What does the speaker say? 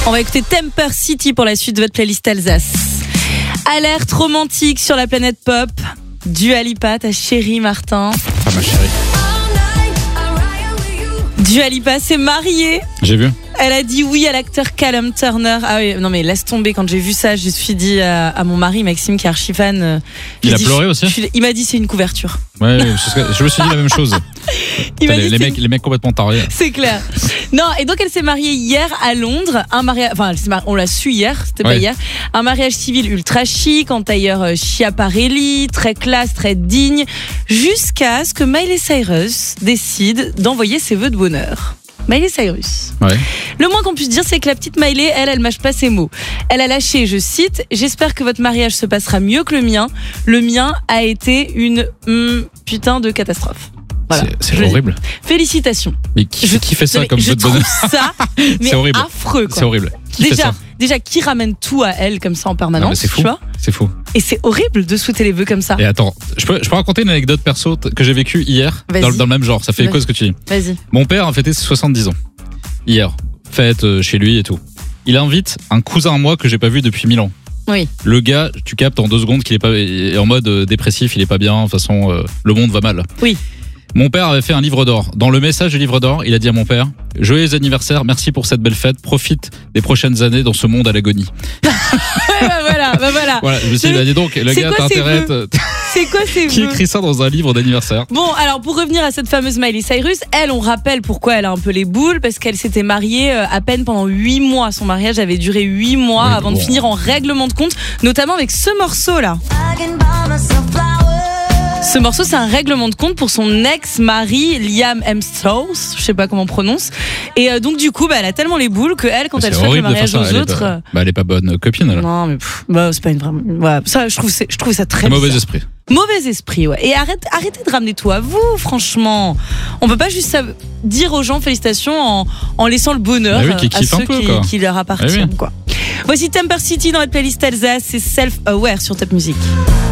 On va écouter Temper City pour la suite de votre playlist Alsace. Alerte romantique sur la planète pop. Dua Lipa, ta chérie Martin. Ah, ma chérie. Dua Lipa s'est mariée. J'ai vu. Elle a dit oui à l'acteur Callum Turner. Ah oui, non mais laisse tomber, quand j'ai vu ça, je me suis dit à mon mari Maxime qui est archi fan. Il a pleuré aussi. Il m'a dit c'est une couverture. Ouais, je me suis dit la même chose. Les mecs complètement tarés. C'est clair. Non, et donc elle s'est mariée hier à Londres. On l'a su hier, c'était pas hier. Un mariage civil ultra chic, en tailleur Schiaparelli, très classe, très digne, jusqu'à ce que Miley Cyrus décide d'envoyer ses vœux de bonheur. Miley Cyrus. Ouais. Le moins qu'on puisse dire, c'est que la petite Miley, elle mâche pas ses mots. Elle a lâché, je cite, « J'espère que votre mariage se passera mieux que le mien. Le mien a été une putain de catastrophe. » Voilà. C'est horrible. Félicitations. Mais qui fait ça comme vœu de bonheur ? Ça, mais horrible. affreux, quoi. C'est horrible. Déjà, qui ramène tout à elle comme ça en permanence ? C'est fou. Tu vois ? C'est fou. Et c'est horrible de souhaiter les vœux comme ça. Et attends, je peux raconter une anecdote perso que j'ai vécue hier dans le même genre. Ça fait écho à ce que tu dis. Vas-y. Mon père a fêté ses 70 ans. Hier. Fête chez lui et tout. Il invite un cousin à moi que j'ai pas vu depuis 1000 ans. Oui. Le gars, tu captes en 2 secondes qu'il est en mode dépressif, il est pas bien. De toute façon, le monde va mal. Oui. Mon père avait fait un livre d'or. Dans le message du livre d'or, il a dit à mon père « Joyeux anniversaire, merci pour cette belle fête. Profite des prochaines années dans ce monde à l'agonie. » Voilà. Voilà, je me suis dit, donc, le gars t'intéresse. C'est quoi ces Qui vœux ? écrit ça dans un livre d'anniversaire ? Bon, alors pour revenir à cette fameuse Miley Cyrus, elle, on rappelle pourquoi elle a un peu les boules, parce qu'elle s'était mariée à peine pendant 8 mois. Son mariage avait duré 8 mois avant de finir en règlement de compte, notamment avec ce morceau-là. Ce morceau, c'est un règlement de compte pour son ex-mari Liam Hemsworth, je sais pas comment on prononce. Et donc du coup, elle a tellement les boules que elle, quand elle souhaite le mariage aux autres, elle est pas bonne copine alors. Non, mais c'est pas une vraie. Voilà, ça, je trouve ça très mauvais esprit. Mauvais esprit, ouais. Et arrêtez de ramener tout à vous, franchement. On peut pas juste dire aux gens félicitations en laissant le bonheur à ceux qui leur appartiennent, quoi. Voici Temper City dans votre playlist Alsace, c'est Self Aware sur Top Music.